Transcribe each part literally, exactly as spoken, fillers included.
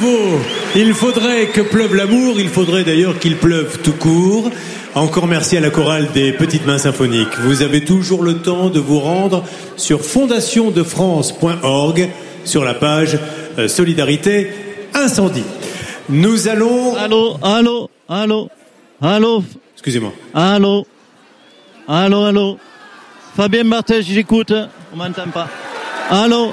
nouveau. Il faudrait que pleuve l'amour, il faudrait d'ailleurs qu'il pleuve tout court. Encore merci à la chorale des Petites Mains Symphoniques. Vous avez toujours le temps de vous rendre sur fondation de france point org sur la page euh, Solidarité Incendie. Nous allons... Allô, allô, allô, allô. Excusez-moi. Allô, allô, allô. Fabien Barthez, j'écoute. On m'entend pas. Allô.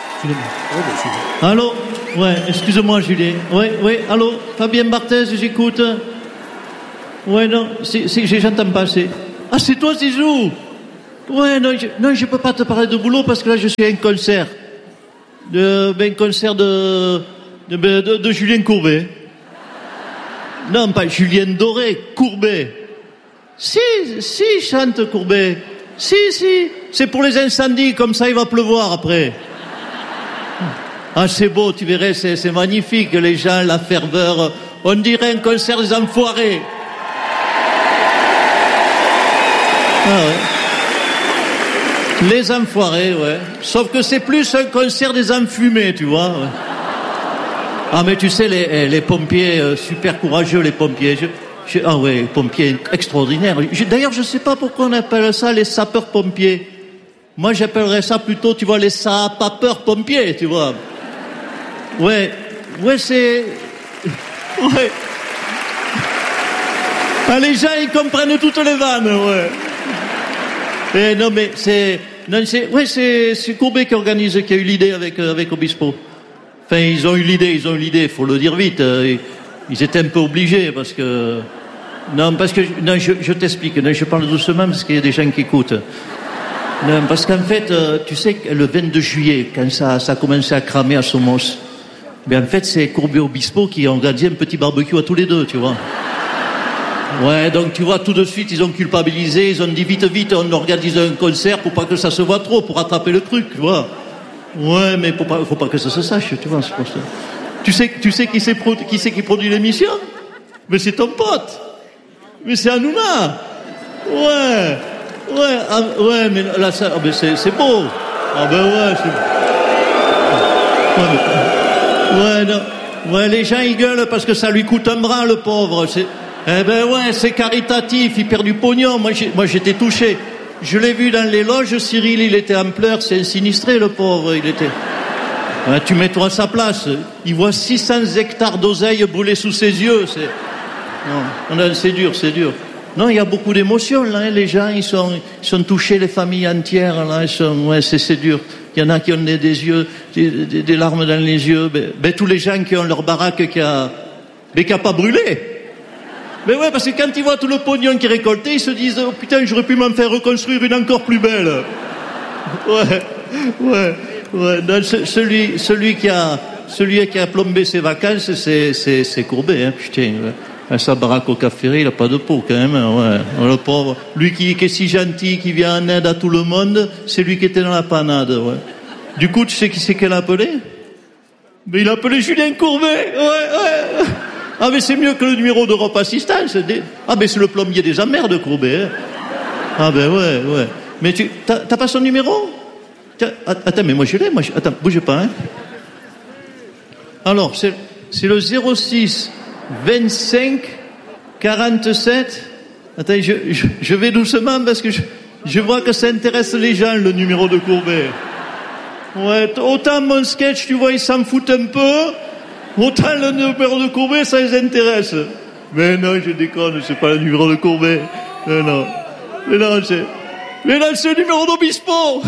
Allô. Ouais, excuse-moi, Julien. Oui, oui, allô. Fabien Barthez, j'écoute. Ouais, non, c'est, c'est, j'entends pas, c'est... Ah, c'est toi, Zizou. Ouais, non, je, non, je peux pas te parler de boulot parce que là, je suis à un concert. De, ben, un concert de, de, de, de Julien Courbet. Non, pas Julien Doré, Courbet. Si, si, chante Courbet. Si, si, c'est pour les incendies, comme ça il va pleuvoir après. Ah, c'est beau, tu verrais, c'est, c'est magnifique, les gens, la ferveur. On dirait un concert des enfoirés. Ah ouais. Les enfoirés, ouais. Sauf que c'est plus un concert des enfumés, tu vois. Ouais. Ah, mais tu sais, les, les pompiers, euh, super courageux, les pompiers. Je, je, ah ouais, pompiers extraordinaires. Je, d'ailleurs, je sais pas pourquoi on appelle ça les sapeurs-pompiers. Moi, j'appellerais ça plutôt, tu vois, les sapeurs-pompiers, tu vois. Ouais, ouais, c'est... Ouais. Ah, les gens, ils comprennent toutes les vannes, ouais. Et non, mais c'est... Non, c'est... Ouais, c'est, c'est Courbet qui organise, qui a eu l'idée avec, euh, avec Obispo. Enfin, ils ont eu l'idée, ils ont eu l'idée, faut le dire vite. Euh, ils étaient un peu obligés, parce que... Non, parce que... Non, je, je t'explique. Non, je parle doucement, parce qu'il y a des gens qui écoutent. Non, parce qu'en fait, euh, tu sais, le vingt-deux juillet, quand ça, ça a commencé à cramer à Somos, ben en fait, c'est Courbet Obispo qui ont organisé un petit barbecue à tous les deux, tu vois. Ouais, donc tu vois, tout de suite, ils ont culpabilisé, ils ont dit vite, vite, on organise un concert pour pas que ça se voit trop, pour attraper le truc, tu vois. Ouais, mais faut pas, faut pas que ça se sache, tu vois, c'est pour ça. Tu sais, tu sais qui c'est, qui c'est qui produit l'émission? Mais c'est ton pote. Mais c'est Hanouna. Ouais. Ouais, ah, ouais, mais là, ça, ah, ben c'est, c'est beau. Ah ben ouais, c'est... Ouais, mais... ouais, non. Ouais, les gens, ils gueulent parce que ça lui coûte un bras, le pauvre. C'est... Eh ben ouais, c'est caritatif, il perd du pognon. Moi, j'ai... Moi, j'étais touché. Je l'ai vu dans les loges, Cyril, il était en pleurs, c'est un sinistré, le pauvre, il était... Ouais, tu mets-toi à sa place. Il voit six cents hectares d'oseille brûler sous ses yeux, c'est... Non, non, c'est dur, c'est dur. Non, il y a beaucoup d'émotions, là, hein, les gens, ils sont, ils sont touchés, les familles entières, là, ils sont, ouais, c'est, c'est dur. Il y en a qui ont des, des yeux, des, des, des larmes dans les yeux, ben, ben, tous les gens qui ont leur baraque qui a, mais qui a pas brûlé. Mais ouais, parce que quand ils voient tout le pognon qui est récolté, ils se disent, oh putain, j'aurais pu m'en faire reconstruire une encore plus belle. Ouais, ouais, ouais, non, celui, celui qui a, celui qui a plombé ses vacances, c'est, c'est, c'est Courbet, hein, putain, ouais. Sa baraque au café, il a pas de peau quand même, ouais. Le pauvre. Lui qui, qui est si gentil, qui vient en aide à tout le monde, c'est lui qui était dans la panade, ouais. Du coup, tu sais qui c'est qu'elle a appelé? Mais il a appelé Julien Courbet, ouais, ouais. Ah, mais c'est mieux que le numéro d'Europe Assistance. Ah, mais c'est le plombier des emmerdes, Courbet, hein. Ah, ben ouais, ouais. Mais tu, t'as, t'as pas son numéro? Tiens, attends, mais moi je l'ai, moi je, attends, bougez pas, hein. Alors, c'est, c'est le zéro six vingt-cinq quarante-sept. Attends, je, je, je vais doucement parce que je, je vois que ça intéresse les gens, le numéro de Courbet. Ouais, autant mon sketch, tu vois, ils s'en foutent un peu, autant le numéro de Courbet, ça les intéresse. Mais non, je déconne, c'est pas le numéro de Courbet. Mais non. Mais non, c'est, mais non, c'est le numéro d'Obispo.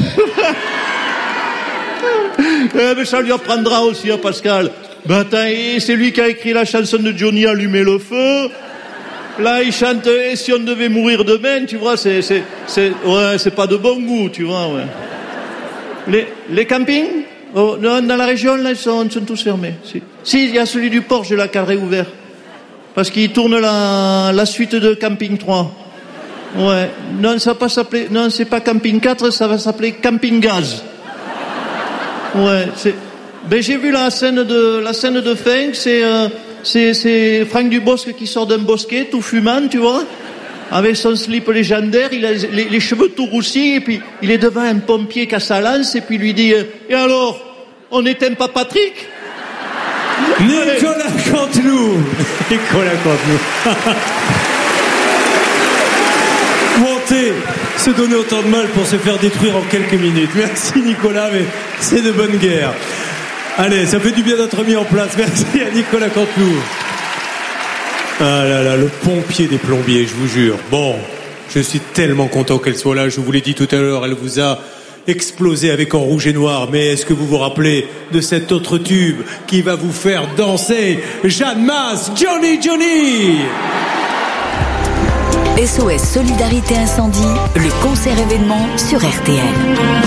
Eh, mais ça lui apprendra aussi à Pascal. Ben attends, et c'est lui qui a écrit la chanson de Johnny Allumer le feu. Là, il chante Et si on devait mourir demain, tu vois, c'est, c'est, c'est, ouais, c'est pas de bon goût, tu vois, ouais. Les, les campings, oh, non, dans la région, là, ils sont, ils sont tous fermés. Si, si, il y a celui du port, je l'ai cadré ouvert. Parce qu'il tourne la, la suite de Camping trois. Ouais. Non, ça va pas s'appeler, non, c'est pas Camping quatre, ça va s'appeler Camping Gaz. Ouais, c'est, ben j'ai vu la scène de la scène de fin, c'est euh, c'est c'est Franck Dubosc qui sort d'un bosquet tout fumant, tu vois, avec son slip légendaire, il a les, les cheveux tout roussis et puis il est devant un pompier qui a sa lance et puis il lui dit euh, et alors, on n'éteint pas Patrick? Nicolas Canteloup. Nicolas Canteloup. Monter, se donner autant de mal pour se faire détruire en quelques minutes. Merci Nicolas, mais c'est de bonne guerre. Allez, ça fait du bien d'être mis en place. Merci à Nicolas Canteloup. Ah là là, le pompier des plombiers, je vous jure. Bon, je suis tellement content qu'elle soit là. Je vous l'ai dit tout à l'heure, elle vous a explosé avec En Rouge et Noir. Mais est-ce que vous vous rappelez de cet autre tube qui va vous faire danser? Jeanne Masse, Johnny Johnny. S O S Solidarité Incendie, le concert événement sur R T L.